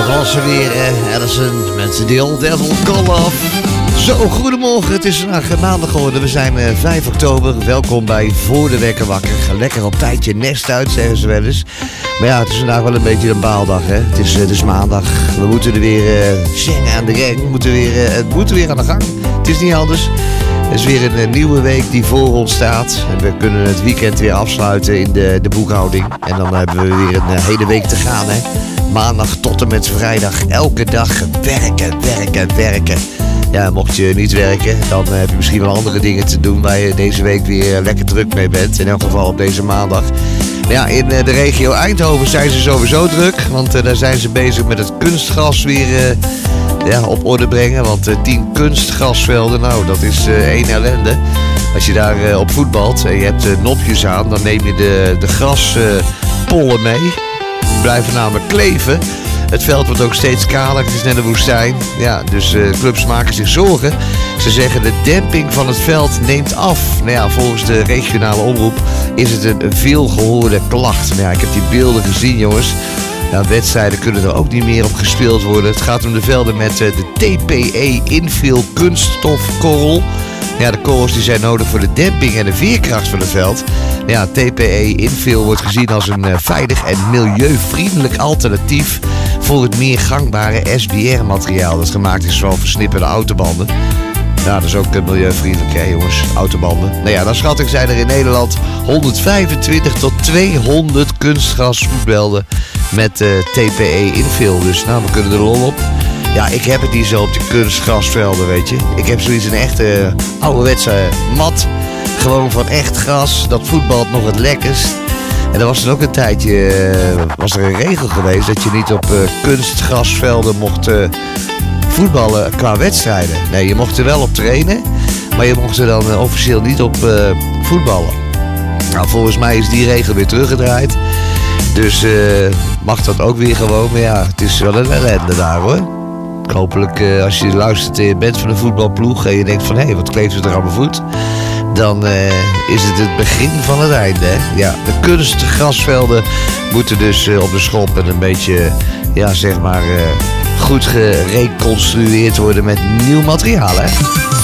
Dat was er weer, Allison met The Old Devil Call Off. Zo, goedemorgen. Het is vandaag maandag geworden. We zijn 5 oktober. Welkom bij Voor de Wekker Wakker. Ga lekker op tijd je nest uit, zeggen ze wel eens. Maar ja, het is vandaag wel een beetje een baaldag, hè. Het is maandag. We moeten er weer zingen aan de gang. Het moet weer aan de gang. Het is niet anders. Het is weer een nieuwe week die voor ons staat. En we kunnen het weekend weer afsluiten in de boekhouding. En dan hebben we weer een hele week te gaan, hè. Maandag tot en met vrijdag. Elke dag werken. Ja, mocht je niet werken, dan heb je misschien wel andere dingen te doen waar je deze week weer lekker druk mee bent. In elk geval op deze maandag. Maar ja, in de regio Eindhoven zijn ze sowieso druk. Want daar zijn ze bezig met het kunstgras weer op orde brengen. Want 10 kunstgrasvelden, nou dat is één ellende. Als je daar op voetbalt en je hebt nopjes aan, dan neem je de graspollen mee. Die blijven namelijk kleven. Het veld wordt ook steeds kaler, het is net een woestijn. Ja, dus clubs maken zich zorgen. Ze zeggen de demping van het veld neemt af. Nou ja, volgens de regionale omroep is het een veelgehoorde klacht. Nou ja, ik heb die beelden gezien, jongens. Ja, wedstrijden kunnen er ook niet meer op gespeeld worden. Het gaat om de velden met de TPE Infill kunststofkorrel. Ja, de korrels die zijn nodig voor de demping en de veerkracht van het veld. Ja, TPE Infill wordt gezien als een veilig en milieuvriendelijk alternatief voor het meer gangbare SBR-materiaal dat gemaakt is van versnipperde autobanden. Ja, dat is ook milieuvriendelijk, hè, jongens, autobanden. Nou ja, naar schatting zijn er in Nederland 125 tot 200 kunstgrasvelden met TPE Infill. Dus nou, we kunnen er lol op. Ja, ik heb het niet zo op de kunstgrasvelden, weet je. Ik heb zoiets een echte ouderwetse mat. Gewoon van echt gras. Dat voetbalt nog het lekkerst. En er was dan ook een tijdje, was er een regel geweest dat je niet op kunstgrasvelden mocht voetballen qua wedstrijden. Nee, je mocht er wel op trainen, maar je mocht er dan officieel niet op voetballen. Nou, volgens mij is die regel weer teruggedraaid. Dus mag dat ook weer gewoon. Maar ja, het is wel een ellende daar, hoor. Hopelijk als je luistert en je bent van een voetbalploeg en je denkt van hé, wat kleeft het er aan mijn voet? Dan is het begin van het einde. Hè? Ja, de kunstgrasvelden moeten dus op de schop en een beetje, ja, zeg maar, goed gereconstrueerd worden met nieuw materiaal, hè?